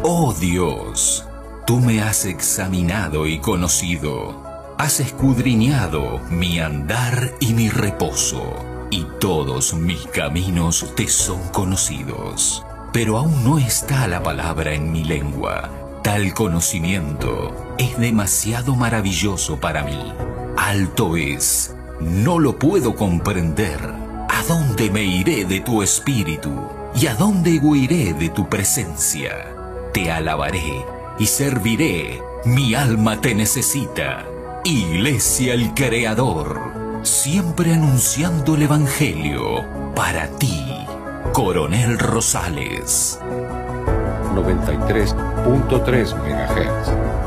Oh Dios, tú me has examinado y conocido, has escudriñado mi andar y mi reposo, y todos mis caminos te son conocidos. Pero aún no está la palabra en mi lengua. Tal conocimiento es demasiado maravilloso para mí. Alto es, no lo puedo comprender. ¿A dónde me iré de tu espíritu? ¿Y a dónde huiré de tu presencia? Te alabaré y serviré, mi alma te necesita. Iglesia el Creador, siempre anunciando el Evangelio para ti. Coronel Rosales. 93.3 MHz.